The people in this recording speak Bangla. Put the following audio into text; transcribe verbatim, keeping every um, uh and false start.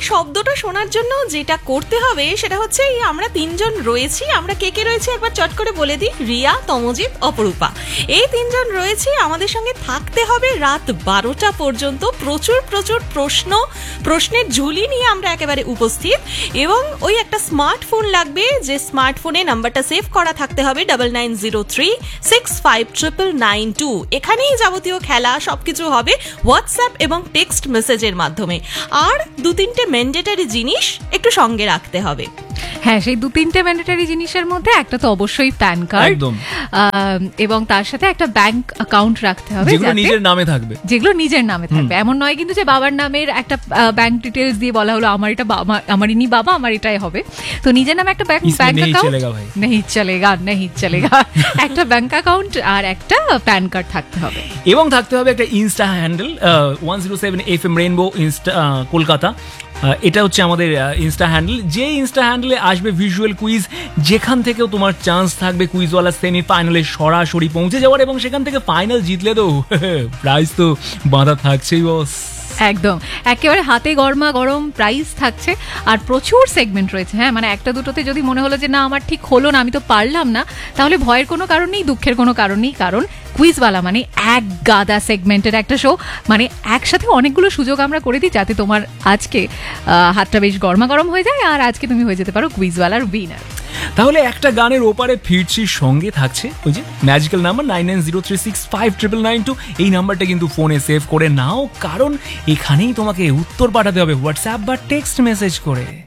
শব্দটা শোনার জন্য যেটা করতে হবে সেটা হচ্ছে এই আমরা তিনজন রয়েছি। আমরা কে কে রয়েছি একবার চট করে বলে দিই। রিয়া, তমজিৎ, অপরূপা, এই তিনজন রয়েছি। আমাদের সঙ্গে থাকতে হবে রাত বারোটা পর্যন্ত। প্রচুর প্রচুর প্রশ্ন, প্রশ্নের ঝুলি নিয়ে আমরা একেবারে উপস্থিত। এবং ওই একটা স্মার্টফোন লাগবে, যে স্মার্টফোনে নাম্বারটা সেভ করা থাকতে হবে double nine zero three six five triple nine two. এখানেই যাবতীয় খেলা সবকিছু হবে হোয়াটসঅ্যাপ এবং টেক্সট মেসেজের মাধ্যমে। আর দু তিনটে ম্যান্ডেটারি জিনিস একটু সঙ্গে রাখতে হবে। হ্যাঁ, সেই দু তিনটে ম্যান্ডেটারি জিনিসের মধ্যে একটা তো অবশ্যই প্যান কার্ড, এবং তার সাথে একটা ব্যাংক অ্যাকাউন্ট রাখতে হবে যেগুলো নিজের নামে থাকবে। যেগুলো নিজের নামে থাকবে, এমন নয় কিন্তু যে বাবার নামের একটা ব্যাংক ডিটেলস দিয়ে বলা হলো আমার এটা আমারই বাবা, আমার এটাই হবে। তো নিজের নামে একটা ব্যাংক ব্যাংক অ্যাকাউন্ট নেই চলেগা নেই চলেগা একটা ব্যাংক অ্যাকাউন্ট আর একটা প্যান কার্ড থাকতে হবে। এবং থাকতে হবে একটা Insta handle, one zero seven F M rainbow Insta Kolkata. এটা হচ্ছে আমাদের ইনস্টা হ্যান্ডেল। যে ইনস্টা হ্যান্ডেলে আসবে ভিজুয়াল কুইজ, যেখান থেকেও তোমার চান্স থাকবে কুইজওয়ালা সেমিফাইনালে সরাসরি পৌঁছে যাওয়ার, এবং সেখান থেকে ফাইনাল জিতলে তো প্রাইজ তো বাঁধা থাকছেই বস। একদম, একেবারে হাতে গরমা গরম প্রাইস থাকছে। আর প্রচুর সেগমেন্ট রয়েছে। হ্যাঁ, মানে একটা দুটোতে যদি মনে হলো যে না আমার ঠিক হলো না, আমি তো পারলাম না, তাহলে ভয়ের কোনো কারণ নেই, দুঃখের কোনো কারণ নেই। কারণ কুইজওয়ালা মানে এক গাদা সেগমেন্টের একটা শো, মানে একসাথে অনেকগুলো সুযোগ আমরা করে দিই যাতে তোমার আজকে হাতটা বেশ গরমা গরম হয়ে যায় আর আজকে তুমি হয়ে যেতে পারো কুইজওয়ালার উইনার। তাহলে একটা গানের ওপারে ফিরছি, সঙ্গে থাকছে ওই যে magical number nine nine zero three six five triple nine two. এই নাম্বারটা কিন্তু ফোনে সেভ করে নাও, কারণ এখানেই তোমাকে উত্তর পাঠাতে হবে হোয়াটসঅ্যাপ বা টেক্সট মেসেজ করে।